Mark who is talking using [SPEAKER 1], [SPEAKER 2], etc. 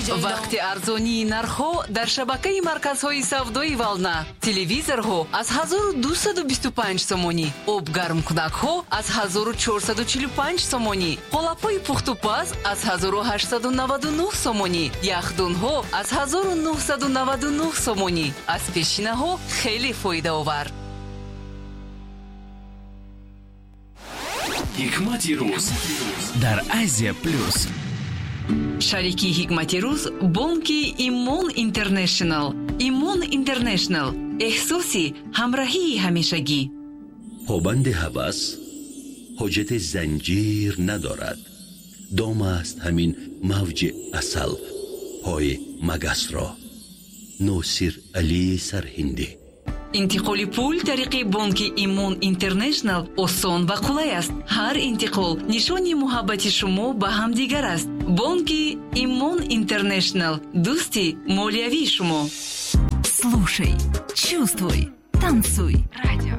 [SPEAKER 1] вақти арзонии нархҳо дар шабакаи марказҳои савдои Вална. Телевизорҳо аз 1225 сомонӣ, обгармкунакҳо аз 1445 сомонӣ, қолапҳои пухтупаз аз 1899 сомонӣ, яхдунҳо аз 1999 сомонӣ. аз пешинаҳо хеле фоидаовар.
[SPEAKER 2] ҳикмати рӯз дар Азия плюс.
[SPEAKER 1] шарики ҳикмати рӯз бонки Имон Интернешнл. Имон Интернешнл, эҳсоси ҳамроҳии ҳамешагӣ.
[SPEAKER 3] پابند هوس حاجت زنجیر ندارد. دام است همین موج عسل پای مگس را. ناصر علی سرهندی.
[SPEAKER 1] интиқоли пул тариқи бонки Имон Интернешнл осон ва қулай аст. ҳар интиқол нишони муҳаббати шумо ба ҳамдигар аст. бонки Имон Интернешнл, дӯсти молиявии шумо.
[SPEAKER 4] Слушай, чувствуй, танцуй. Радио